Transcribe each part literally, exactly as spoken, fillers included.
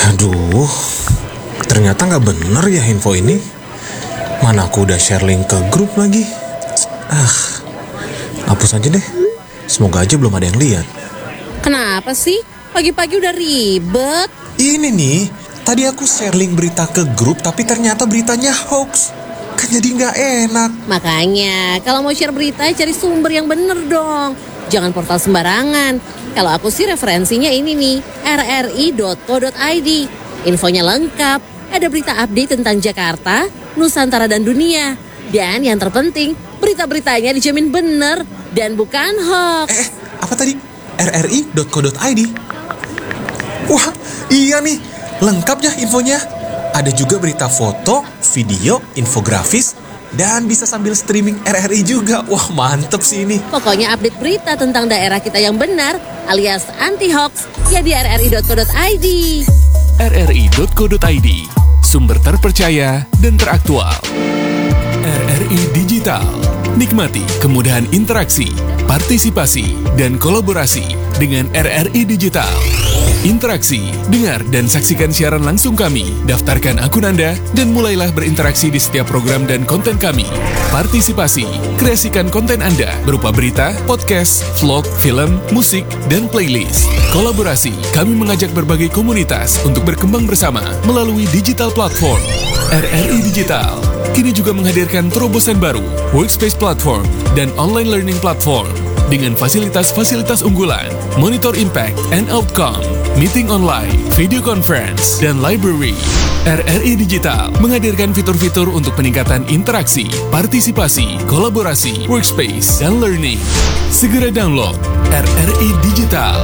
Aduh, ternyata nggak bener ya info ini. Mana aku udah share link ke grup lagi. Ah, hapus aja deh. Semoga aja belum ada yang lihat. Kenapa sih? Pagi-pagi udah ribet. Ini nih, tadi aku share link berita ke grup, tapi ternyata beritanya hoax. Kan jadi nggak enak. Makanya, kalau mau share berita, cari sumber yang bener dong. Jangan portal sembarangan. Kalau aku sih referensinya ini nih, r r i dot co dot i d. Infonya lengkap, ada berita update tentang Jakarta, Nusantara dan dunia. Dan yang terpenting, berita-beritanya dijamin bener dan bukan hoax. Eh, apa tadi? r r i dot co dot i d. Wah, iya nih, lengkap ya infonya. Ada juga berita foto, video, infografis, dan bisa sambil streaming R R I juga. Wah, mantep sih ini. Pokoknya update berita tentang daerah kita yang benar, alias anti-hoax, ya di r r i dot co dot i d. r r i dot co dot i d, sumber terpercaya dan teraktual. R R I Digital, nikmati kemudahan interaksi, partisipasi, dan kolaborasi dengan R R I Digital. Interaksi, dengar dan saksikan siaran langsung kami, daftarkan akun Anda, dan mulailah berinteraksi di setiap program dan konten kami. Partisipasi, kreasikan konten Anda berupa berita, podcast, vlog, film, musik, dan playlist. Kolaborasi, kami mengajak berbagai komunitas untuk berkembang bersama melalui digital platform. R R I Digital kini juga menghadirkan terobosan baru, workspace platform, dan online learning platform dengan fasilitas-fasilitas unggulan, monitor impact and outcome, meeting online, video conference, dan library. R R I Digital menghadirkan fitur-fitur untuk peningkatan interaksi, partisipasi, kolaborasi, workspace, dan learning. Segera download R R I Digital.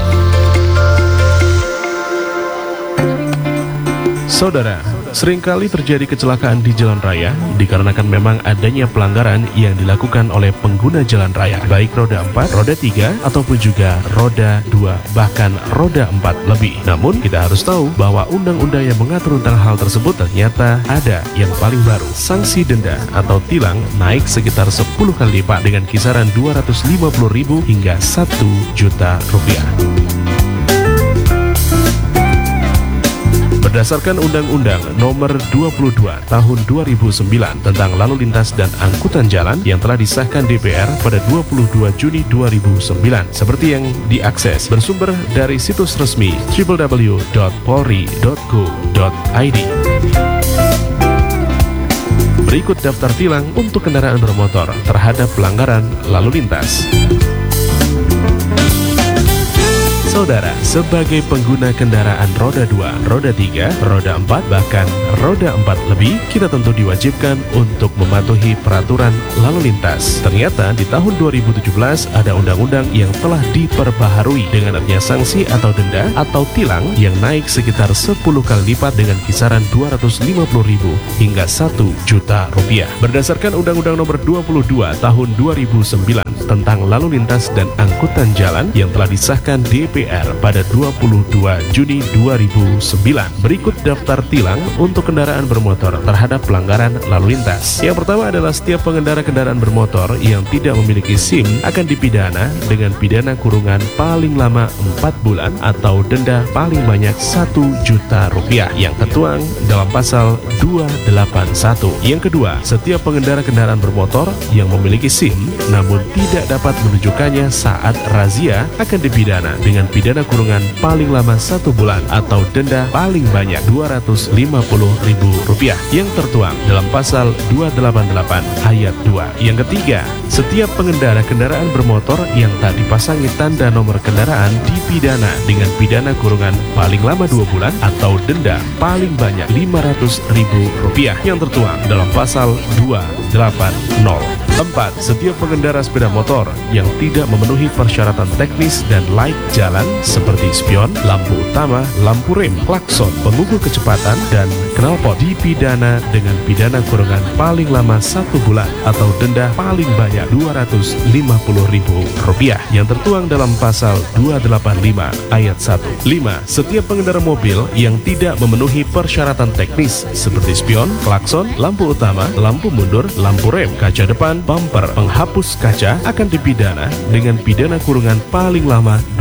Saudara, seringkali terjadi kecelakaan di jalan raya dikarenakan memang adanya pelanggaran yang dilakukan oleh pengguna jalan raya, baik roda empat, roda tiga, ataupun juga roda dua, bahkan roda empat lebih. Namun, kita harus tahu bahwa undang-undang yang mengatur tentang hal tersebut ternyata ada yang paling baru. Sanksi denda atau tilang naik sekitar sepuluh kali lipat dengan kisaran dua ratus lima puluh ribu hingga satu juta rupiah. Berdasarkan Undang-Undang Nomor dua puluh dua Tahun dua ribu sembilan tentang Lalu Lintas dan Angkutan Jalan yang telah disahkan D P R pada dua puluh dua Juni dua ribu sembilan, seperti yang diakses bersumber dari situs resmi w w w dot polri dot go dot i d. Berikut daftar tilang untuk kendaraan bermotor terhadap pelanggaran lalu lintas. Saudara, sebagai pengguna kendaraan roda dua, roda tiga, roda empat, bahkan roda empat lebih, kita tentu diwajibkan untuk mematuhi peraturan lalu lintas. Ternyata di tahun dua ribu tujuh belas ada undang-undang yang telah diperbaharui dengan adanya sanksi atau denda atau tilang yang naik sekitar sepuluh kali lipat dengan kisaran dua ratus lima puluh ribu hingga satu juta rupiah. Berdasarkan Undang-Undang Nomor dua puluh dua Tahun dua ribu sembilan tentang Lalu Lintas dan Angkutan Jalan yang telah disahkan D P R pada dua puluh dua Juni dua ribu sembilan. Berikut daftar tilang untuk kendaraan bermotor terhadap pelanggaran lalu lintas. Yang pertama adalah setiap pengendara kendaraan bermotor yang tidak memiliki SIM akan dipidana dengan pidana kurungan paling lama empat bulan atau denda paling banyak satu juta rupiah yang tertuang dalam pasal dua ratus delapan puluh satu. Yang kedua, setiap pengendara kendaraan bermotor yang memiliki SIM namun tidak dapat menunjukkannya saat razia akan dipidana dengan pidana kurungan paling lama satu bulan atau denda paling banyak dua ratus lima puluh ribu rupiah yang tertuang dalam pasal dua ratus delapan puluh delapan ayat dua. Yang ketiga, setiap pengendara kendaraan bermotor yang tak dipasangi tanda nomor kendaraan dipidana dengan pidana kurungan paling lama dua bulan atau denda paling banyak lima ratus ribu rupiah yang tertuang dalam pasal dua ratus delapan puluh. Empat, setiap pengendara sepeda motor yang tidak memenuhi persyaratan teknis dan laik jalan seperti spion, lampu utama, lampu rem, klakson, pengukur kecepatan, dan knalpot dipidana dengan pidana kurungan paling lama satu bulan atau denda paling banyak dua ratus lima puluh ribu rupiah yang tertuang dalam pasal dua ratus delapan puluh lima ayat satu. Lima, setiap pengendara mobil yang tidak memenuhi persyaratan teknis seperti spion, klakson, lampu utama, lampu mundur, lampu rem, kaca depan, bumper, penghapus kaca akan dipidana dengan pidana kurungan paling lama dua bulan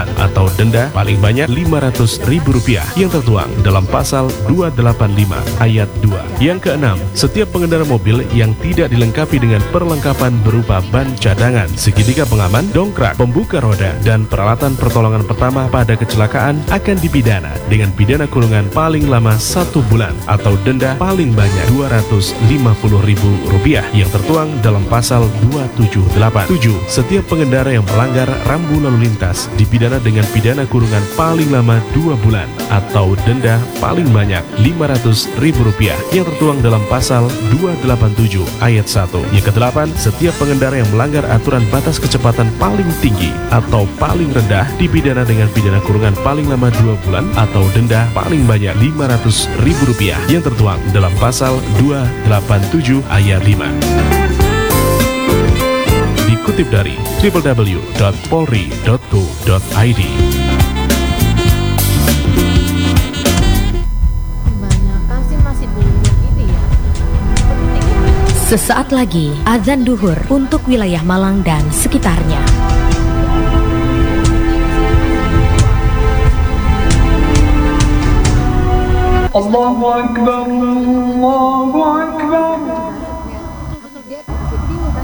bulan atau denda paling banyak lima ratus ribu rupiah yang tertuang dalam pasal dua delapan lima ayat dua. Yang keenam, setiap pengendara mobil yang tidak dilengkapi dengan perlengkapan berupa ban cadangan, segitiga pengaman, dongkrak, pembuka roda, dan peralatan pertolongan pertama pada kecelakaan akan dipidana dengan pidana kurungan paling lama satu bulan atau denda paling banyak dua ratus lima puluh ribu rupiah yang tertuang dalam pasal dua tujuh delapan. tujuh. Setiap pengendara yang melanggar rambu lalu lintas dipidana dengan pidana kurungan paling lama dua bulan atau denda paling banyak lima ratus ribu rupiah yang tertuang dalam pasal dua delapan tujuh ayat satu. Yang kedelapan, setiap pengendara yang melanggar aturan batas kecepatan paling tinggi atau paling rendah dipidana dengan pidana kurungan paling lama dua bulan atau denda paling banyak lima ratus ribu rupiah yang tertuang dalam pasal dua delapan tujuh ayat lima. Dikutip dari w w w dot polri dot go dot i d. Sesaat lagi azan duhur untuk wilayah Malang dan sekitarnya. Allahu Akbar, Allahu Akbar.